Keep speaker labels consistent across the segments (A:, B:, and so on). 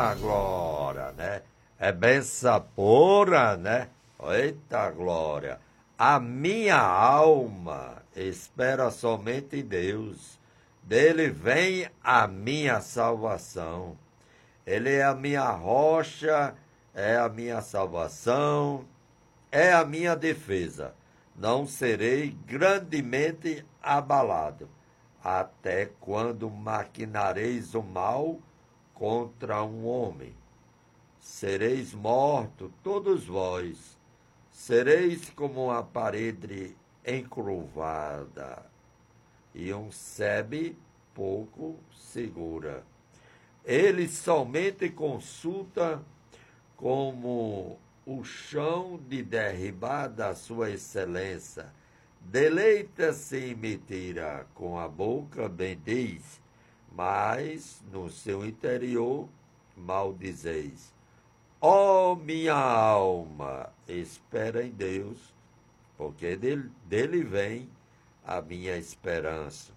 A: glória, né? É benção pura, né? Eita glória. A minha alma espera somente em Deus. Dele vem a minha salvação. Ele é a minha rocha, é a minha salvação, é a minha defesa. Não serei grandemente abalado, até quando maquinareis o mal contra um homem. Sereis mortos, todos vós. Sereis como uma parede encurvada e um sebe pouco segura. Ele somente consulta como o chão de derribar da sua excelência. Deleita-se em mentira, com a boca bendiz, mas no seu interior maldizeis. Ó minha alma, espera em Deus, porque dele vem a minha esperança.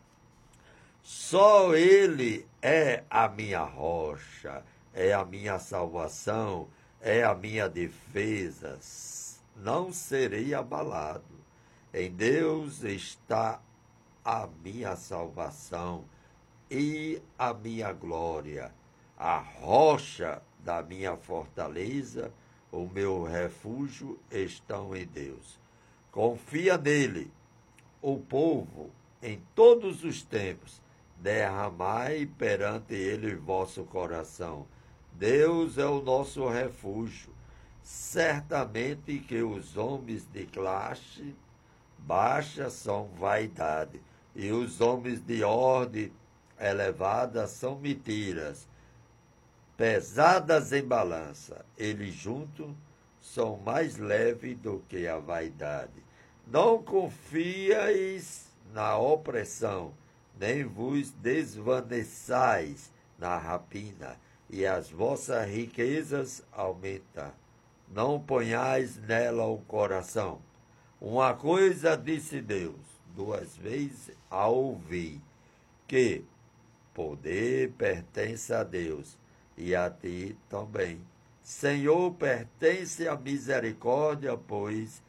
A: Só Ele é a minha rocha, é a minha salvação, é a minha defesa. Não serei abalado. Em Deus está a minha salvação e a minha glória, a rocha da minha fortaleza, o meu refúgio estão em Deus. Confia nele, o povo, em todos os tempos. Derramai perante ele vosso coração. Deus é o nosso refúgio. Certamente que os homens de classe baixa são vaidade, e os homens de ordem elevada são mentiras, pesadas em balança. Eles juntos são mais leves do que a vaidade. Não confieis na opressão, nem vos desvaneçais na rapina, e as vossas riquezas aumentam. Não ponhais nela o coração. Uma coisa disse Deus, duas vezes a ouvi, que poder pertence a Deus, e a ti também. Senhor, pertence a misericórdia, pois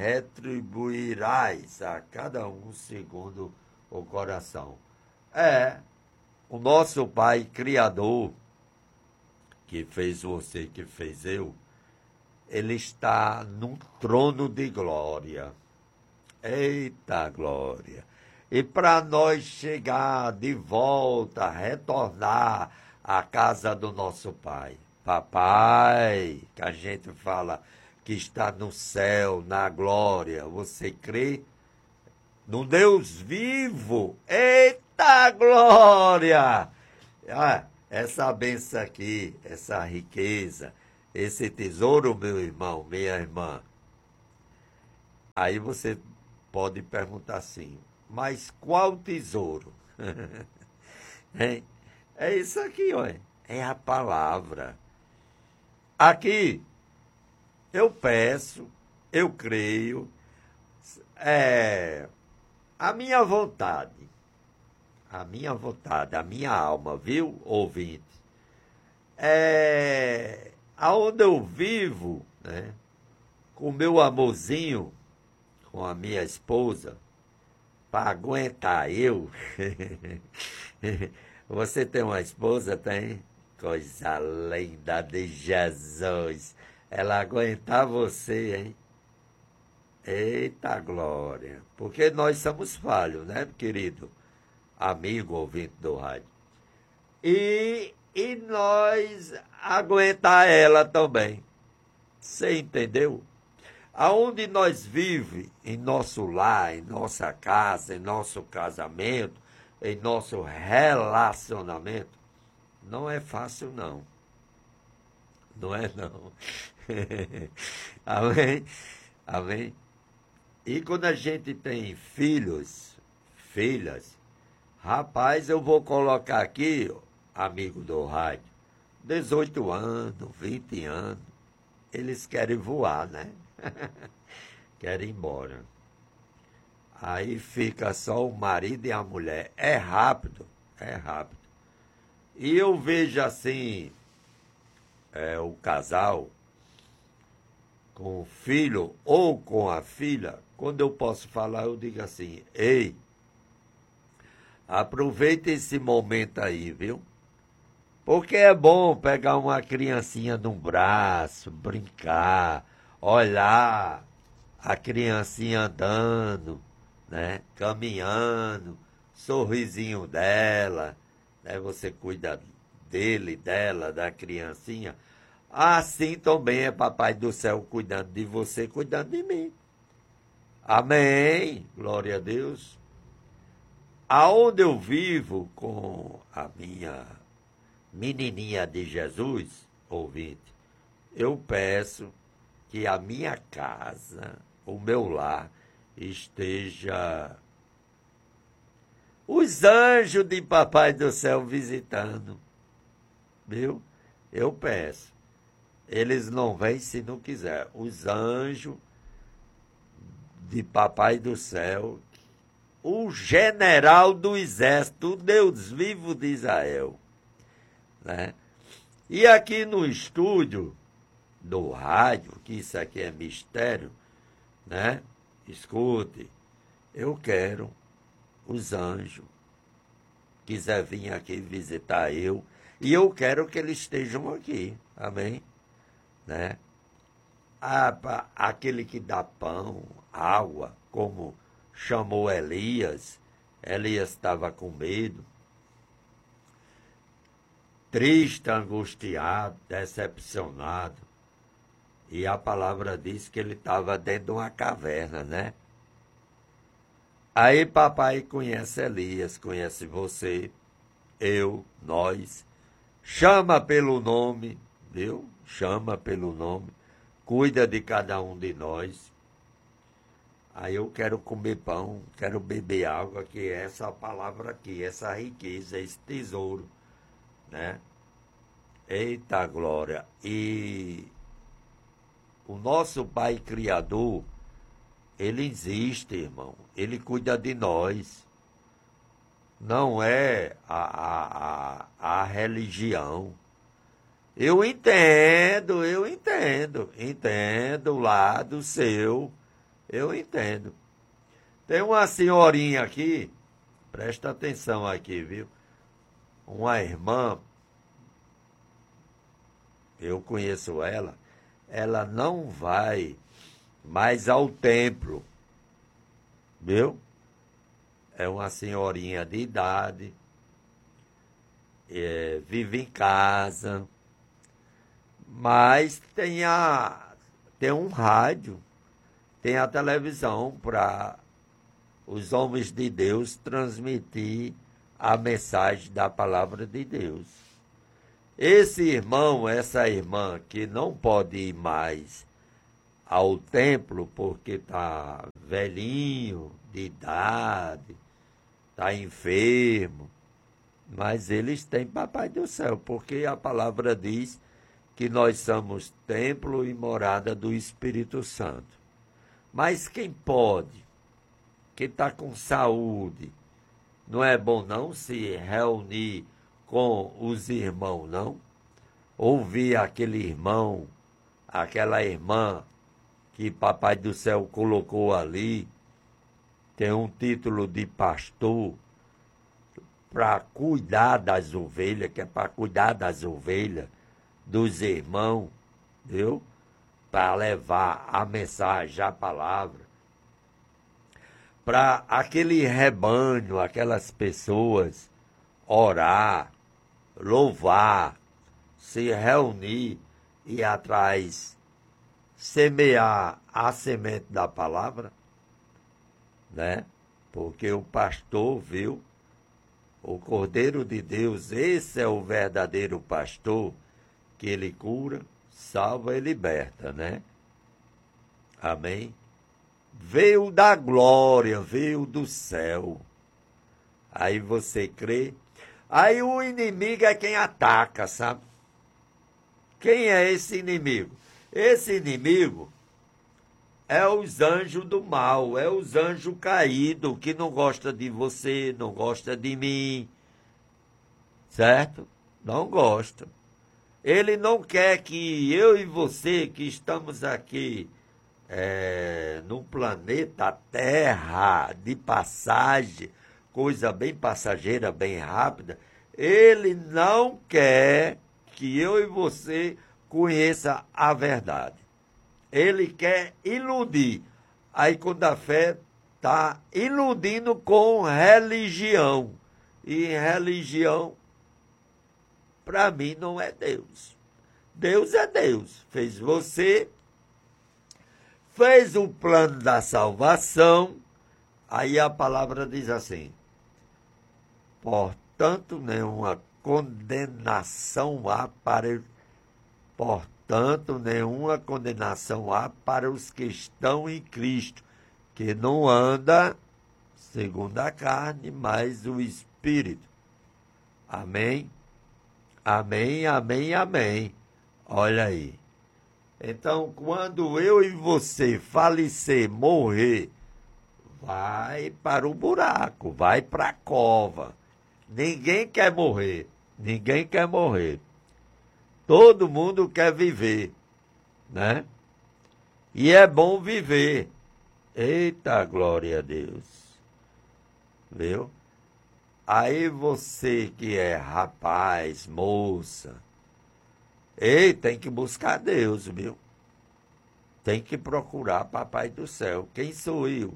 A: retribuirás a cada um segundo o coração. É o nosso Pai Criador, que fez você, que fez eu, ele está num trono de glória. Eita glória! E para nós chegar de volta, retornar à casa do nosso Pai, Papai, que a gente fala que está no céu, na glória, você crê no Deus vivo? Eita glória! Ah, essa benção aqui, essa riqueza, esse tesouro, meu irmão, minha irmã. Aí você pode perguntar assim, mas qual tesouro? Hein? É isso aqui, olha. É a palavra. Aqui, eu peço, eu creio, a minha vontade, a minha alma, viu, ouvinte? Aonde eu vivo, né, com o meu amorzinho, com a minha esposa, para aguentar eu. Você tem uma esposa, tem? Coisa linda de Jesus. Ela aguentar você, hein? Eita glória. Porque nós somos falhos, né, querido? Amigo ouvinte do rádio. E nós aguentar ela também. Você entendeu? Aonde nós vivemos, em nosso lar, em nossa casa, em nosso casamento, em nosso relacionamento, não é fácil, não. Não é, não. Amém? Amém? E quando a gente tem filhos, filhas, rapaz, eu vou colocar aqui, amigo do rádio, 18 anos, 20 anos, eles querem voar, né? Querem ir embora. Aí fica só o marido e a mulher. É rápido, é rápido. E eu vejo assim, o casal, com o filho ou com a filha, quando eu posso falar, eu digo assim: ei, aproveita esse momento aí, viu? Porque é bom pegar uma criancinha no braço, brincar, olhar a criancinha andando, né? Caminhando, sorrisinho dela, né? Você cuida dele, dela, da criancinha. Assim também é Papai do Céu cuidando de você, cuidando de mim. Amém. Glória a Deus. Aonde eu vivo com a minha menininha de Jesus, ouvinte, eu peço que a minha casa, o meu lar, esteja os anjos de Papai do Céu visitando, viu? Eu peço. Eles não vêm se não quiser. Os anjos de Papai do Céu, o general do exército, o Deus vivo de Israel, né? E aqui no estúdio do rádio, que isso aqui é mistério, né? Escute, eu quero os anjos, quiser vir aqui visitar eu, e eu quero que eles estejam aqui, amém? Né? Aquele que dá pão, água, como chamou Elias, Elias estava com medo, triste, angustiado, decepcionado. E a palavra diz que ele estava dentro de uma caverna, né? Aí papai conhece Elias, conhece você, eu, nós. Chama pelo nome, viu? Chama pelo nome. Cuida de cada um de nós. Aí eu quero comer pão, quero beber água, que é essa palavra aqui, essa riqueza, esse tesouro, né? Eita glória! E o nosso Pai Criador, ele existe, irmão. Ele cuida de nós. Não é a religião. Eu entendo. Entendo o lado seu. Eu entendo. Tem uma senhorinha aqui, presta atenção aqui, viu? Uma irmã, eu conheço ela não vai mais ao templo, viu? É uma senhorinha de idade, vive em casa, mas tem um rádio, tem a televisão para os homens de Deus transmitir a mensagem da palavra de Deus. Esse irmão, essa irmã que não pode ir mais ao templo porque está velhinho, de idade, está enfermo, mas eles têm Papai do Céu, porque a palavra diz que nós somos templo e morada do Espírito Santo. Mas quem pode, quem está com saúde, não é bom não se reunir com os irmãos, não? Ouvir aquele irmão, aquela irmã que Papai do Céu colocou ali, tem um título de pastor, para cuidar das ovelhas, que é para cuidar das ovelhas, dos irmãos, viu? Para levar a mensagem, a palavra, para aquele rebanho, aquelas pessoas orar, louvar, se reunir e ir atrás, semear a semente da palavra, né? Porque o pastor viu, o Cordeiro de Deus, esse é o verdadeiro pastor, que ele cura, salva e liberta, né? Amém? Veio da glória, veio do céu. Aí você crê. Aí o inimigo é quem ataca, sabe? Quem é esse inimigo? Esse inimigo é os anjos do mal, é os anjos caídos, que não gosta de você, não gosta de mim, certo? Não gosta. Ele não quer que eu e você, que estamos aqui no planeta Terra, de passagem, coisa bem passageira, bem rápida, ele não quer que eu e você conheça a verdade. Ele quer iludir. Aí quando a fé está iludindo com religião. E religião, para mim, não é Deus. Deus é Deus. Fez você, fez o plano da salvação. Aí a palavra diz assim: portanto, nenhuma condenação há para os que estão em Cristo, que não anda segundo a carne, mas o Espírito. Amém? Amém, amém, amém. Olha aí. Então, quando eu e você falecer, morrer, vai para o buraco, vai para a cova. Ninguém quer morrer. Ninguém quer morrer. Todo mundo quer viver, né? E é bom viver. Eita, glória a Deus. Viu? Aí você que é rapaz, moça, ei, tem que buscar Deus, viu? Tem que procurar Papai do Céu. Quem sou eu?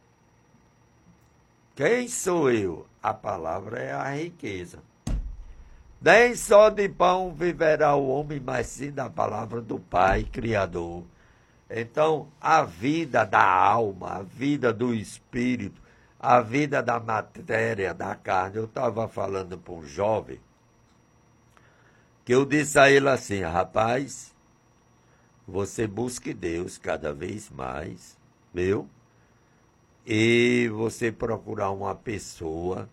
A: Quem sou eu? A palavra é a riqueza. Nem só de pão viverá o homem, mas sim da palavra do Pai Criador. Então, a vida da alma, a vida do espírito, a vida da matéria, da carne. Eu estava falando para um jovem, que eu disse a ele assim: rapaz, você busque Deus cada vez mais, viu? E você procurar uma pessoa,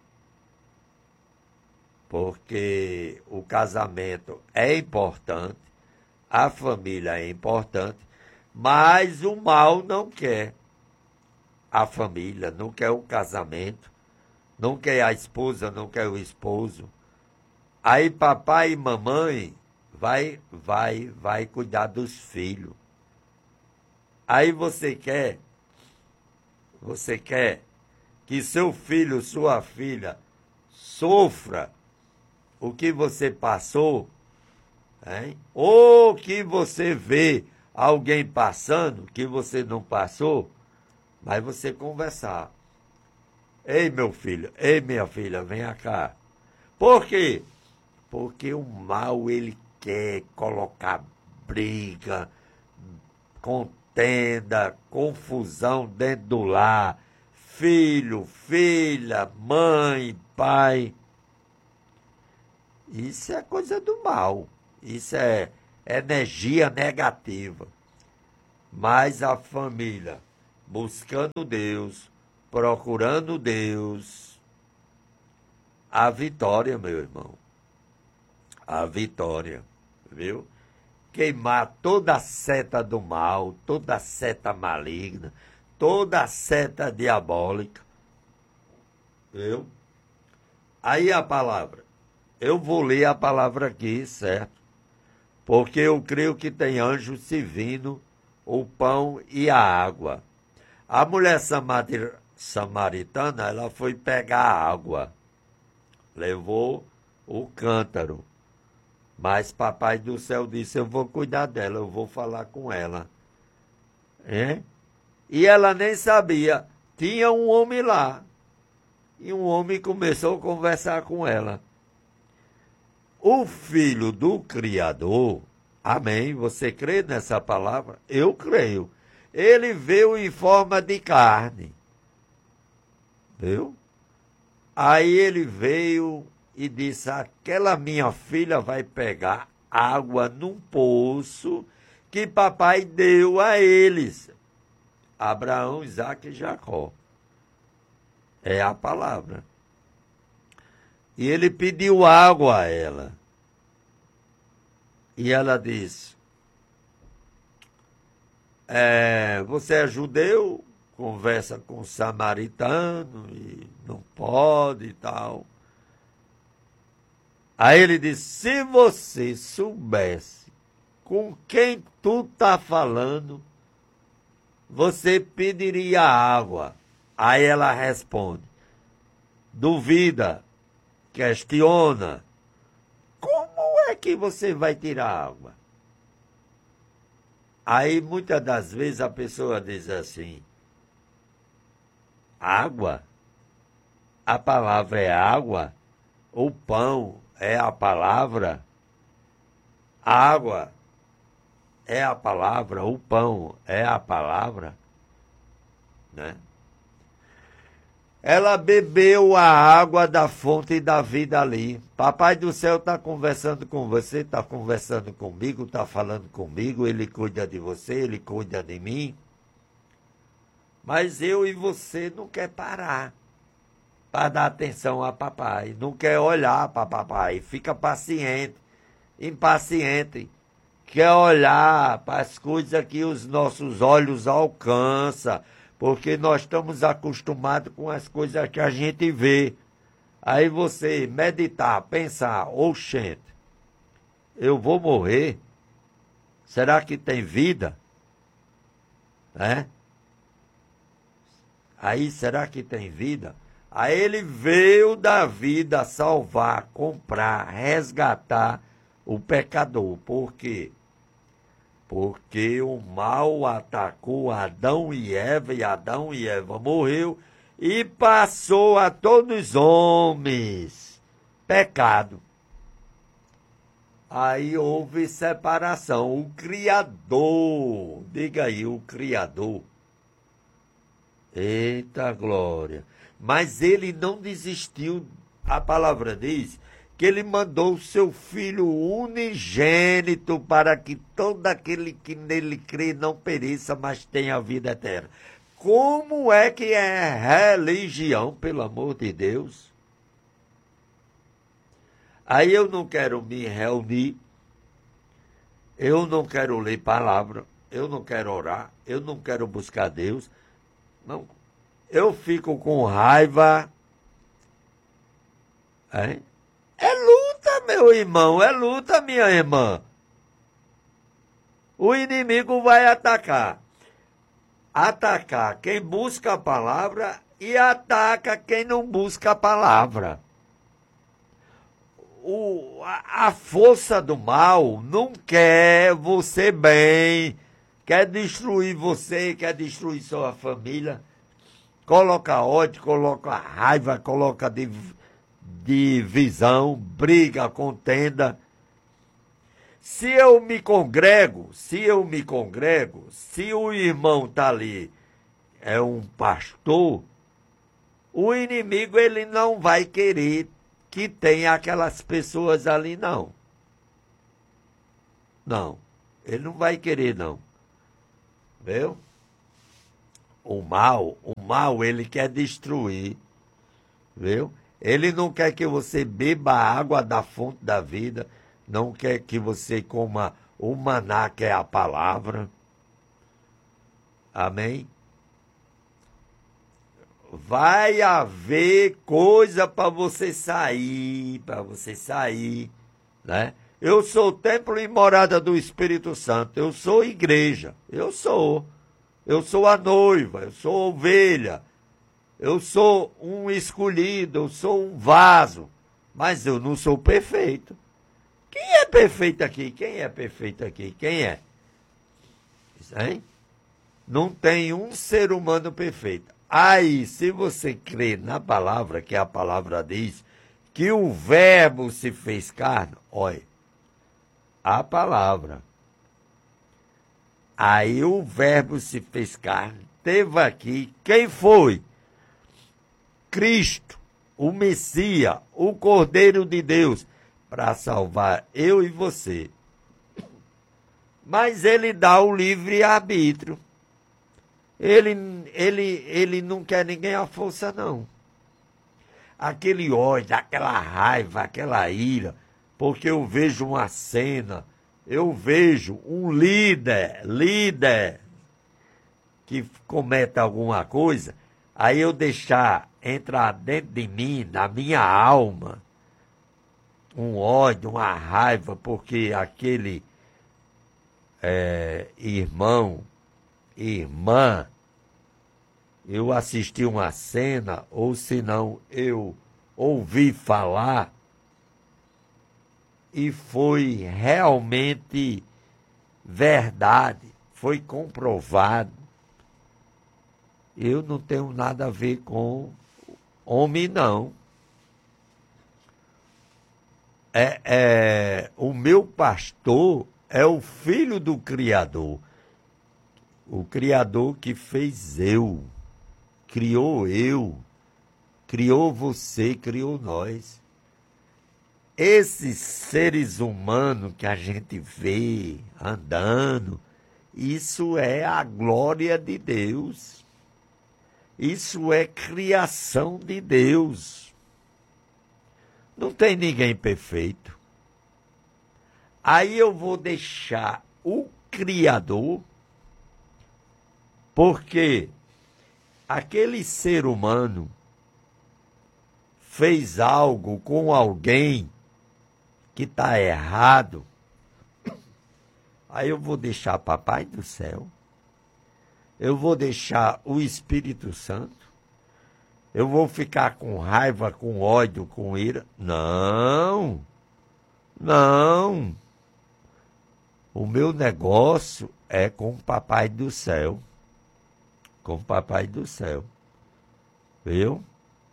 A: porque o casamento é importante, a família é importante, mas o mal não quer a família, não quer o casamento, não quer a esposa, não quer o esposo. Aí papai e mamãe vai cuidar dos filhos. Aí você quer que seu filho, sua filha sofra o que você passou, hein? Ou que você vê alguém passando que você não passou, mas você conversar. Ei, meu filho, ei, minha filha, venha cá. Por quê? Porque o mal, ele quer colocar briga, contenda, confusão dentro do lar. Filho, filha, mãe, pai. Isso é coisa do mal. Isso é energia negativa. Mas a família, buscando Deus, procurando Deus, a vitória, meu irmão. A vitória, viu? Queimar toda a seta do mal, toda a seta maligna, toda a seta diabólica, viu? Aí a palavra. Eu vou ler a palavra aqui, certo? Porque eu creio que tem anjo servindo o pão e a água. A mulher samaritana, ela foi pegar água. Levou o cântaro. Mas Papai do Céu disse: eu vou cuidar dela, eu vou falar com ela. E ela nem sabia. Tinha um homem lá. E um homem começou a conversar com ela. O Filho do Criador, amém? Você crê nessa palavra? Eu creio. Ele veio em forma de carne. Viu? Aí ele veio e disse: aquela minha filha vai pegar água num poço que papai deu a eles. Abraão, Isaque e Jacó. É a palavra. E ele pediu água a ela. E ela disse: você é judeu? Conversa com o samaritano e não pode e tal. Aí ele disse, se você soubesse com quem tu tá falando, você pediria água. Aí ela responde, duvida, questiona, como é que você vai tirar água? Aí muitas das vezes a pessoa diz assim, água? A palavra é água? O pão é a palavra? Água é a palavra? O pão é a palavra? Né? Ela bebeu a água da fonte da vida ali. Papai do céu está conversando com você, está conversando comigo, está falando comigo, ele cuida de você, ele cuida de mim. Mas eu e você não quer parar para dar atenção a papai, não quer olhar para papai, fica paciente, impaciente, quer olhar para as coisas que os nossos olhos alcançam, porque nós estamos acostumados com as coisas que a gente vê. Aí você meditar, pensar, oxente, eu vou morrer? Será que tem vida? Né? Aí, será que tem vida? Aí ele veio da vida salvar, comprar, resgatar o pecador. Por quê? Porque o mal atacou Adão e Adão e Eva morreu e passou a todos os homens pecado. Aí houve separação. O Criador, diga aí, o Criador. Eita glória! Mas ele não desistiu. A palavra diz que ele mandou o seu Filho unigênito para que todo aquele que nele crê não pereça, mas tenha a vida eterna. Como é que é religião, pelo amor de Deus? Aí eu não quero me reunir, eu não quero ler palavra, eu não quero orar, eu não quero buscar Deus. Não, eu fico com raiva. Hein? É luta, meu irmão, é luta, minha irmã. O inimigo vai atacar. Atacar quem busca a palavra e ataca quem não busca a palavra. A força do mal não quer você bem, quer destruir você, quer destruir sua família. Coloca ódio, coloca raiva, coloca divisão, briga, contenda. Se eu me congrego, se o irmão está ali, é um pastor, o inimigo ele não vai querer que tenha aquelas pessoas ali, não. Não, ele não vai querer, não. Viu? O mal, ele quer destruir, viu? Ele não quer que você beba a água da fonte da vida, não quer que você coma o maná, que é a palavra. Amém? Vai haver coisa para você sair, né? Eu sou o templo e morada do Espírito Santo, eu sou igreja, eu sou a noiva, eu sou a ovelha, eu sou um escolhido, eu sou um vaso, mas eu não sou perfeito. Quem é perfeito aqui? Quem é perfeito aqui? Quem é? Hein? Não tem um ser humano perfeito. Aí, se você crê na palavra, que a palavra diz, que o verbo se fez carne, olha, a palavra. Aí o verbo se fez carne, teve aqui, quem foi? Cristo, o Messias, o Cordeiro de Deus, para salvar eu e você. Mas ele dá o livre-arbítrio. Ele não quer ninguém à força, não. Aquele ódio, aquela raiva, aquela ira, porque eu vejo uma cena, eu vejo um líder que comete alguma coisa, aí eu deixar entrar dentro de mim, na minha alma, um ódio, uma raiva, porque aquele irmão, irmã, eu assisti uma cena, ou se não, eu ouvi falar, e foi realmente verdade, foi comprovado. Eu não tenho nada a ver com homem, não. O meu pastor é o filho do Criador. O Criador que fez eu, criou você, criou nós. Esses seres humanos que a gente vê andando, isso é a glória de Deus. Isso é criação de Deus. Não tem ninguém perfeito. Aí eu vou deixar o Criador, porque aquele ser humano fez algo com alguém que está errado. Aí eu vou deixar Papai do Céu, eu vou deixar o Espírito Santo, eu vou ficar com raiva, com ódio, com ira? Não, não. O meu negócio é com o Papai do Céu. Com o Papai do Céu. Viu?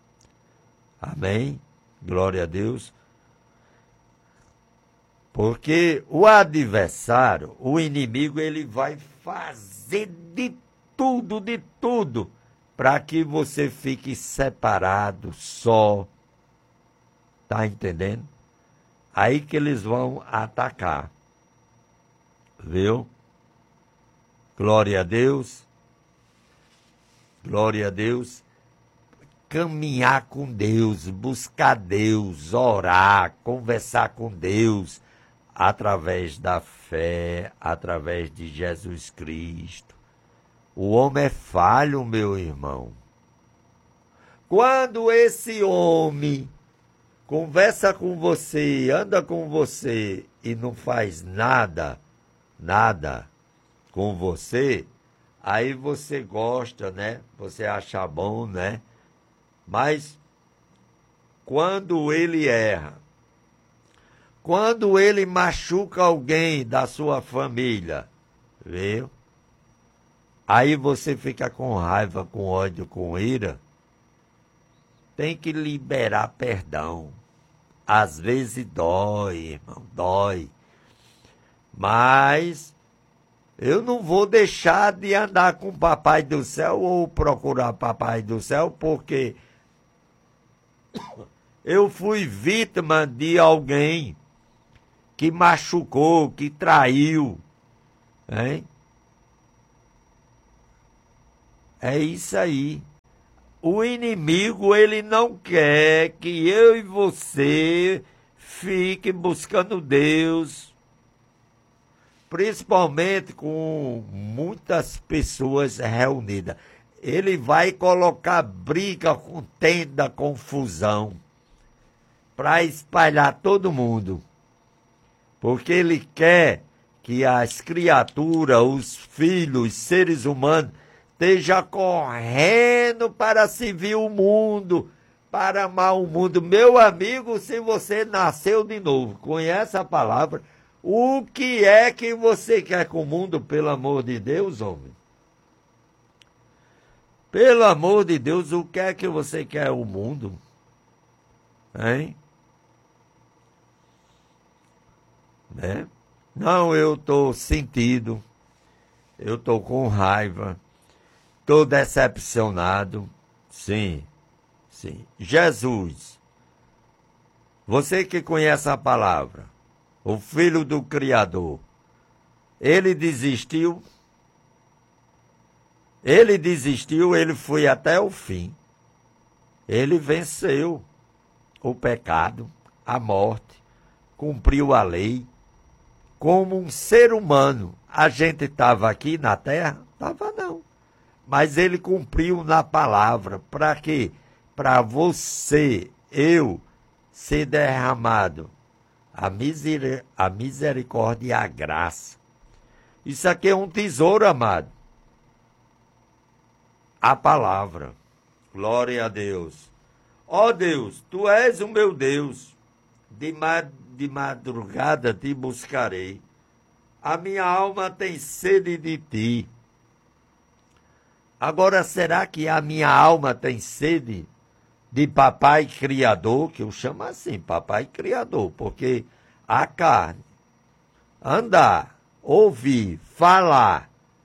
A: Amém? Glória a Deus. Porque o adversário, o inimigo, ele vai fazer de tudo, para que você fique separado, só. Tá entendendo? Aí que eles vão atacar. Viu? Glória a Deus. Glória a Deus. Caminhar com Deus, buscar Deus, orar, conversar com Deus, através da fé, através de Jesus Cristo. O homem é falho, meu irmão. Quando esse homem conversa com você, anda com você e não faz nada com você, aí você gosta, né? Você acha bom, né? Mas quando ele erra, quando ele machuca alguém da sua família, viu? Aí você fica com raiva, com ódio, com ira. Tem que liberar perdão. Às vezes dói, irmão, dói. Mas eu não vou deixar de andar com o Papai do Céu ou procurar Papai do Céu, porque eu fui vítima de alguém que machucou, que traiu. Hein? É isso aí. O inimigo, ele não quer que eu e você fiquem buscando Deus, principalmente com muitas pessoas reunidas. Ele vai colocar briga, contenda, confusão, para espalhar todo mundo. Porque ele quer que as criaturas, os filhos, os seres humanos, estejam correndo para servir o mundo, para amar o mundo. Meu amigo, se você nasceu de novo, conhece a palavra, o que é que você quer com o mundo, pelo amor de Deus, homem? Pelo amor de Deus, o que é que você quer o mundo? Hein? Né? Não, eu estou sentido, eu estou com raiva, estou decepcionado. Sim, sim. Jesus, você que conhece a palavra, o Filho do Criador, ele desistiu, ele foi até o fim. Ele venceu o pecado, a morte, cumpriu a lei. Como um ser humano, a gente estava aqui na terra? Estava não. Mas ele cumpriu na palavra. Para quê? Para você, eu, ser derramado a misericórdia e a graça. Isso aqui é um tesouro, amado. A palavra. Glória a Deus. Ó Deus, Tu és o meu Deus. De madrugada Te buscarei. A minha alma tem sede de Ti. Agora, será que a minha alma tem sede de papai criador? Que eu chamo assim, papai criador, porque a carne, andar, ouvir, falar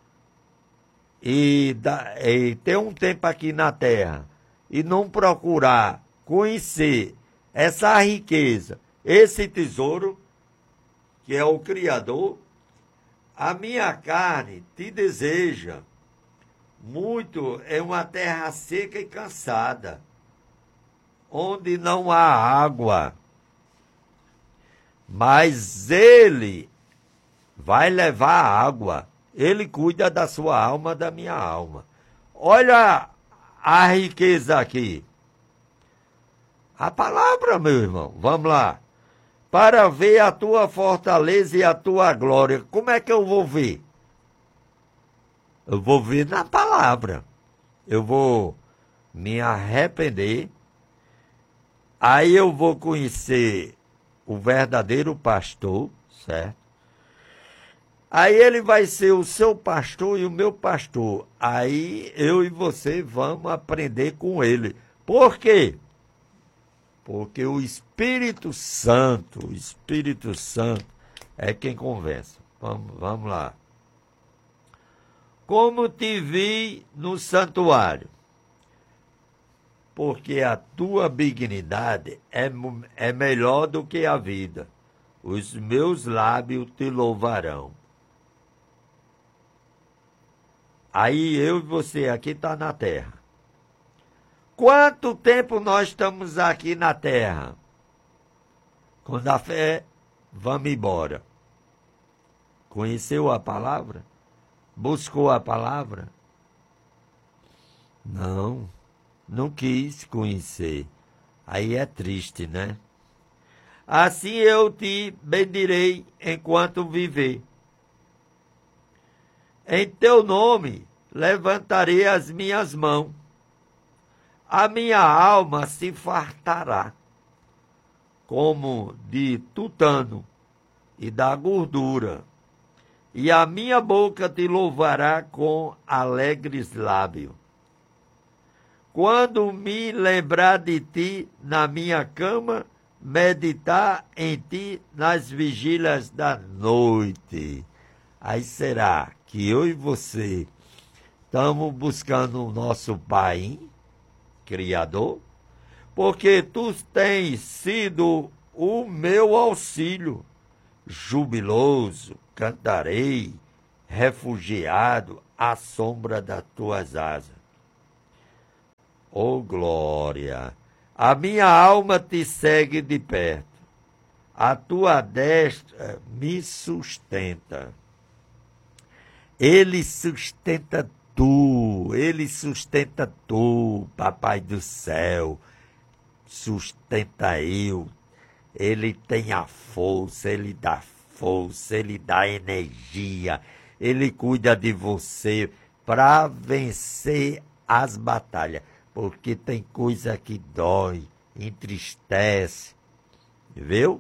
A: e ter um tempo aqui na terra e não procurar conhecer essa riqueza, esse tesouro, que é o Criador, a minha carne te deseja muito, é uma terra seca e cansada, onde não há água. Mas Ele vai levar água. Ele cuida da sua alma, da minha alma. Olha a riqueza aqui. A palavra, meu irmão. Vamos lá. Para ver a tua fortaleza e a tua glória. Como é que eu vou ver? Eu vou ver na palavra. Eu vou me arrepender. Aí eu vou conhecer o verdadeiro pastor, certo? Aí ele vai ser o seu pastor e o meu pastor. Aí eu e você vamos aprender com ele. Por quê? Porque o Espírito Santo é quem conversa. Vamos lá. Como te vi no santuário, porque a tua benignidade é melhor do que a vida. Os meus lábios te louvarão. Aí eu e você aqui está na terra. Quanto tempo nós estamos aqui na terra? Quando a fé, vamos embora. Conheceu a palavra? Buscou a palavra? Não quis conhecer. Aí é triste, né? Assim eu te bendirei enquanto viver. Em teu nome levantarei as minhas mãos. A minha alma se fartará, como de tutano e da gordura, e a minha boca te louvará com alegres lábios. Quando me lembrar de ti na minha cama, meditar em ti nas vigílias da noite. Aí será que eu e você estamos buscando o nosso Pai Criador? Porque tu tens sido o meu auxílio. Jubiloso, cantarei, refugiado à sombra das tuas asas. Oh glória! A minha alma te segue de perto. A tua destra me sustenta. Ele sustenta tu, Papai do céu, sustenta eu. Ele tem a força, ele dá energia, ele cuida de você para vencer as batalhas, porque tem coisa que dói, entristece, viu?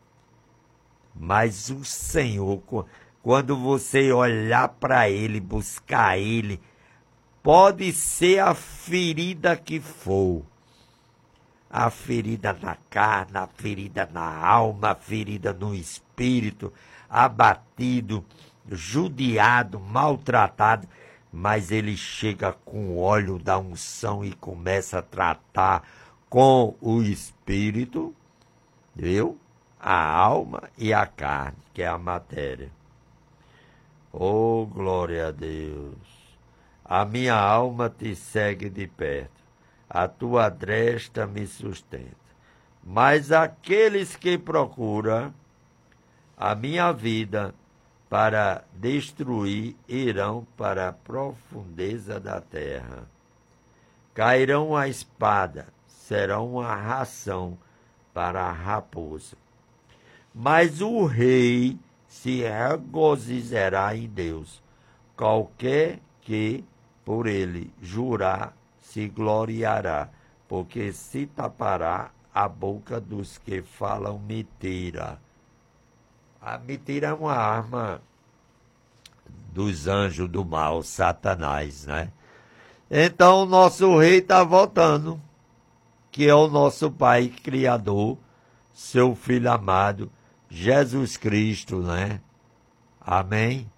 A: Mas o Senhor, quando você olhar para Ele, buscar Ele, pode ser a ferida que for. A ferida na carne, a ferida na alma, a ferida no espírito, abatido, judiado, maltratado. Mas Ele chega com o óleo da unção e começa a tratar com o espírito, viu? A alma e a carne, que é a matéria. Oh, glória a Deus! A minha alma te segue de perto, a tua destra me sustenta. Mas aqueles que procuram a minha vida para destruir irão para a profundeza da terra. Cairão a espada, serão uma ração para a raposa. Mas o rei se regozijará em Deus. Qualquer que por ele jurar se gloriará, porque se tapará a boca dos que falam mentira. A mentira é uma arma dos anjos do mal, Satanás, né? Então o nosso rei está voltando, que é o nosso Pai Criador, seu Filho amado, Jesus Cristo, né? Amém?